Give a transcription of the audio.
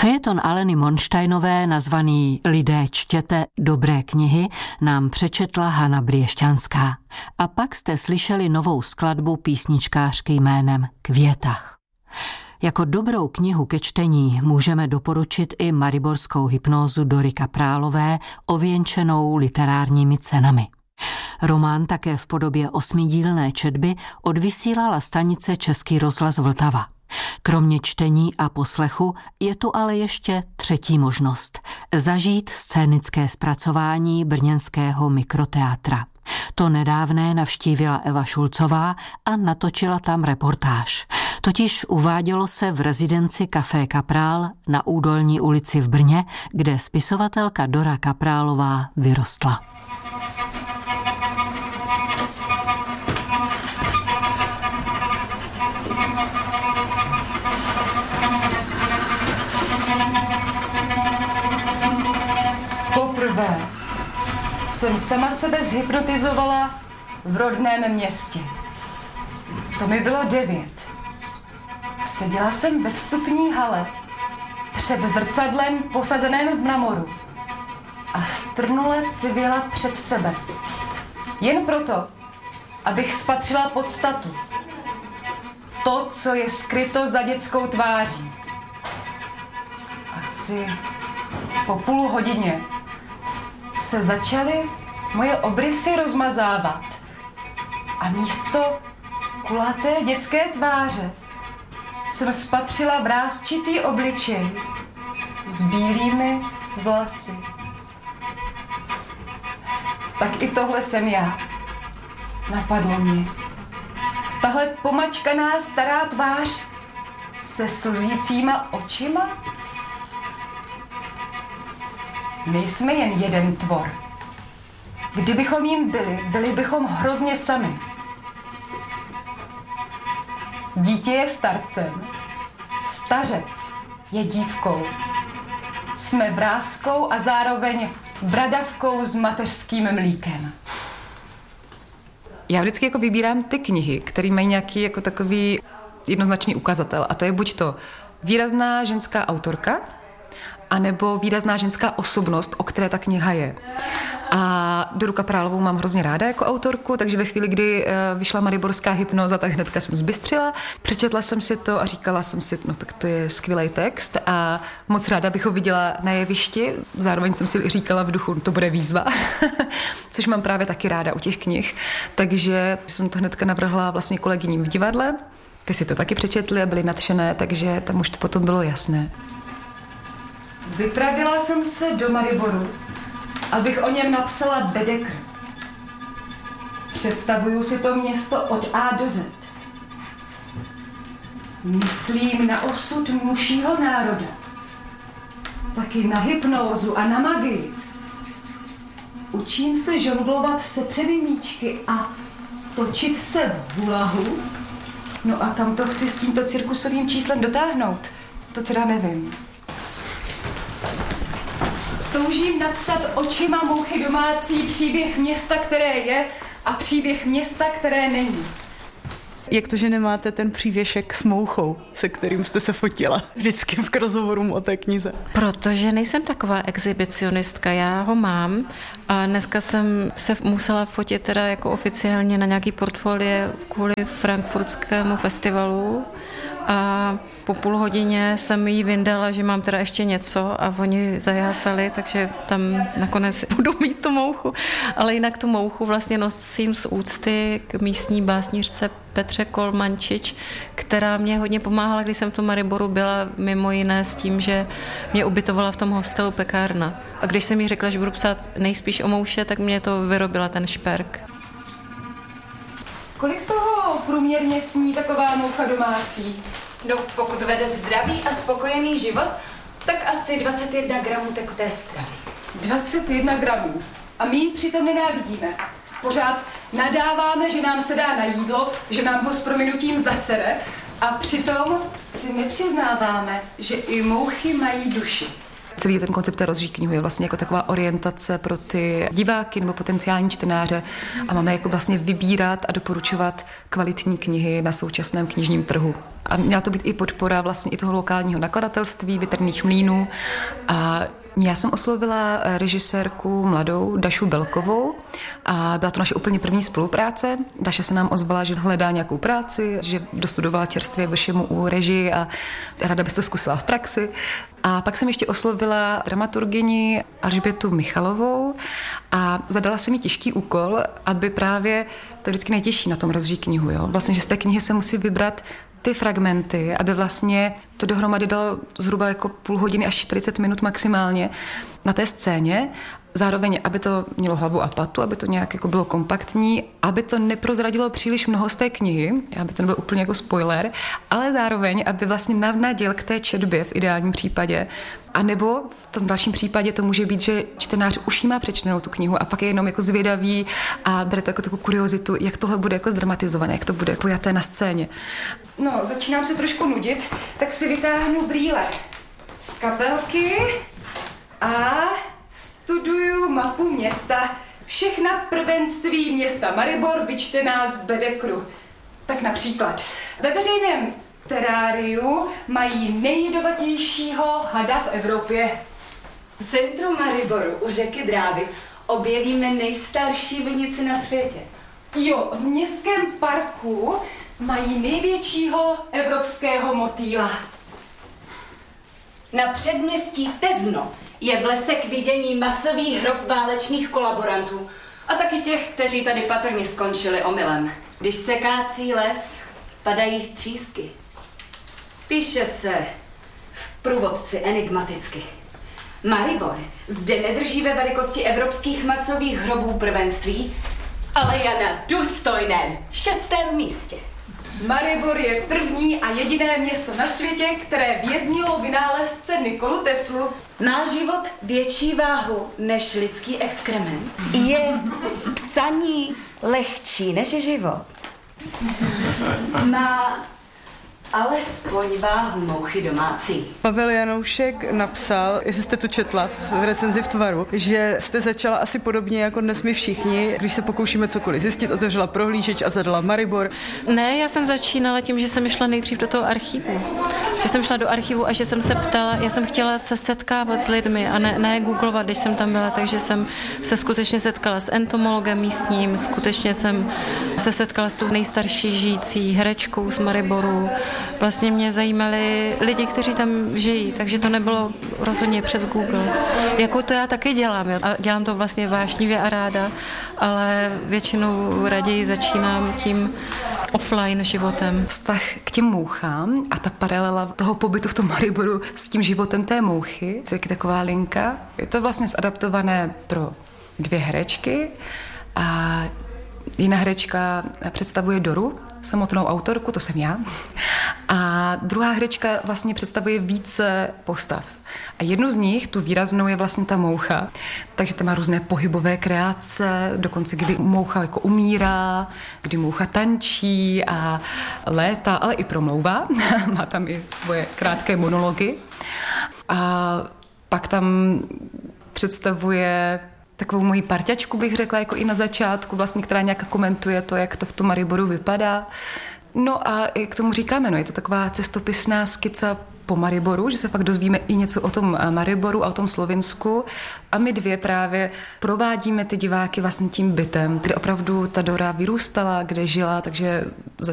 Fejeton Aleny Monštejnové nazvaný Lidé čtěte dobré knihy nám přečetla Hana Briešťanská. A pak jste slyšeli novou skladbu písničkářky jménem Květa. Jako dobrou knihu ke čtení můžeme doporučit i mariborskou hypnózu Dory Kaprálové ověnčenou literárními cenami. Román také v podobě 8dílné četby odvysílala stanice Český rozhlas Vltava. Kromě čtení a poslechu je tu ale ještě třetí možnost. Zažít scénické zpracování brněnského mikroteatra. To nedávné navštívila Eva Šulcová a natočila tam reportáž. Totiž uvádělo se v rezidenci Café Kaprál na Údolní ulici v Brně, kde spisovatelka Dora Kaprálová vyrostla. Poprvé jsem sama sebe zhypnotizovala v rodném městě. To mi bylo 9. Seděla jsem ve vstupní hale před zrcadlem posazeném v mramoru a strnule civěla před sebe. Jen proto, abych spatřila podstatu. To, co je skryto za dětskou tváří. Asi po půl hodině se začaly moje obrysy rozmazávat a místo kulaté dětské tváře jsem spatřila vrásčitý obličej s bílými vlasy. Tak i tohle jsem já. Napadlo mě. Tahle pomačkaná stará tvář se slzícíma očima? Nejsme jen jeden tvor. Kdybychom jim byli bychom hrozně sami. Dítě je starcem, stařec je dívkou. Jsme vráskou a zároveň bradavkou s mateřským mlíkem. Já vždycky jako vybírám ty knihy, které mají nějaký jako takový jednoznačný ukazatel. A to je buď to výrazná ženská autorka, anebo výrazná ženská osobnost, o které ta kniha je. A Doru Kaprálovou mám hrozně ráda jako autorku, takže ve chvíli, kdy vyšla mariborská hypnóza, tak hnedka jsem zbystřila. Přečetla jsem si to a říkala jsem si, no tak to je skvělý text a moc ráda bych ho viděla na jevišti. Zároveň jsem si říkala v duchu, to bude výzva, což mám právě taky ráda u těch knih. Takže jsem to hnedka navrhla vlastně kolegyním v divadle. Ty si to taky přečetli a byly nadšené, takže tam už to potom bylo jasné. Vypravila jsem se do Mariboru, abych o něm napsala bedekr. Představuju si to město od A do Z. Myslím na osud mužího národa. Taky na hypnózu a na magii. Učím se žonglovat se 3 míčky a točit se v hulahu. No a kam to chci s tímto cirkusovým číslem dotáhnout? To teda nevím. Toužím napsat očima mouchy domácí příběh města, které je, a příběh města, které není. Jak to, že nemáte ten přívěšek s mouchou, se kterým jste se fotila vždycky v rozhovorům o té knize? Protože nejsem taková exhibicionistka, já ho mám a dneska jsem se musela fotit teda jako oficiálně na nějaký portfolie kvůli frankfurtskému festivalu. A po půl hodině jsem jí vyndala, že mám teda ještě něco a oni zajásali, takže tam nakonec budu mít tu mouchu. Ale jinak tu mouchu vlastně nosím z úcty k místní básnířce Petře Kolmančič, která mě hodně pomáhala, když jsem v tom Mariboru byla, mimo jiné s tím, že mě ubytovala v tom hostelu Pekárna. A když jsem jí řekla, že budu psát nejspíš o mouše, tak mě to vyrobila ten šperk. Kolik toho průměrně sní taková moucha domácí? No, pokud vede zdravý a spokojený život, tak asi 21 gramů tekuté stravy. 21 gramů. A my ji přitom nenávidíme. Pořád nadáváme, že nám se dá na jídlo, že nám ho s prominutím zasere a přitom si nepřiznáváme, že i mouchy mají duši. Celý ten koncept té Rozží knihu je vlastně jako taková orientace pro ty diváky nebo potenciální čtenáře a máme jako vlastně vybírat a doporučovat kvalitní knihy na současném knižním trhu. A měla to být i podpora vlastně i toho lokálního nakladatelství, Větrných mlýnů. A já jsem oslovila režisérku mladou Dašu Belkovou a byla to naše úplně první spolupráce. Daša se nám ozvala, že hledá nějakou práci, že dostudovala čerstvě VŠMU u režii a ráda bys to zkusila v praxi. A pak jsem ještě oslovila dramaturgyni Alžbětu Michalovou a zadala se mi těžký úkol, aby právě, to je vždycky nejtěžší na tom rozžít knihu, jo? Vlastně, že z té knihy se musí vybrat ty fragmenty, aby vlastně to dohromady dalo zhruba jako půl hodiny až 40 minut maximálně na té scéně. Zároveň, aby to mělo hlavu a patu, aby to nějak jako bylo kompaktní, aby to neprozradilo příliš mnoho z té knihy, aby to nebyl úplně jako spoiler, ale zároveň, aby vlastně navnadil k té četbě v ideálním případě. A nebo v tom dalším případě to může být, že čtenář už jí má přečtenou tu knihu a pak je jenom jako zvědavý a bere to jako takovou kuriozitu, jak tohle bude jako zdramatizované, jak to bude pojaté na scéně. No, začínám se trošku nudit, tak si vytáhnu brýle z kabelky a studuju mapu města. Všechna prvenství města Maribor vyčtená z Bedekru. Tak například ve veřejném teráriu mají nejjedovatějšího hada v Evropě. V centru Mariboru u řeky Drávy objevíme nejstarší vinici na světě. Jo, v městském parku mají největšího evropského motýla. Na předměstí Tezno je v lese k vidění masový hrob válečných kolaborantů a taky těch, kteří tady patrně skončili omylem. Když se kácí les, padají třísky. Píše se v průvodci enigmaticky. Maribor zde nedrží ve velikosti evropských masových hrobů prvenství, ale je na důstojném 6. místě. Maribor je první a jediné město na světě, které věznilo vynálezce Nikolu Teslu. Má život větší váhu než lidský exkrement? Je psaní lehčí než život? Má alespoň váhu mouchy domácí. Pavel Janoušek napsal, jestli jste to četla v recenzi v Tvaru, že jste začala asi podobně jako dnes my všichni, když se pokoušíme cokoliv zjistit, otevřela prohlížeč a zadala Maribor. Ne, já jsem začínala tím, že jsem šla nejdřív do toho archivu. Že jsem šla do archivu a že jsem se ptala, já jsem chtěla se setkávat s lidmi a ne googlovat, když jsem tam byla, takže jsem se skutečně setkala s entomologem místním, skutečně jsem se setkala s tou nejstarší žijící herečkou z Mariboru. Vlastně mě zajímali lidi, kteří tam žijí, takže to nebylo rozhodně přes Google. Jako to já taky dělám, jo. A dělám to vlastně vášnivě a ráda, ale většinou raději začínám tím offline životem. Vztah k těm mouchám a ta paralela toho pobytu v tom Mariboru s tím životem té mouchy, je taková linka. Je to vlastně zadaptované pro 2 herečky a jedna herečka představuje Doru, samotnou autorku, to jsem já. A druhá herečka vlastně představuje více postav. A jednu z nich, tu výraznou, je vlastně ta moucha. Takže tam má různé pohybové kreace, dokonce kdy moucha jako umírá, kdy moucha tančí a létá, ale i promlouvá. Má tam i svoje krátké monology. A pak tam představuje takovou moji parťačku, bych řekla, jako i na začátku, vlastně, která nějak komentuje to, jak to v tom Mariboru vypadá. No a k tomu říkáme, no, je to taková cestopisná skica po Mariboru, že se fakt dozvíme i něco o tom Mariboru a o tom Slovinsku. A my 2 právě provádíme ty diváky vlastně tím bytem, kde opravdu ta Dora vyrůstala, kde žila, takže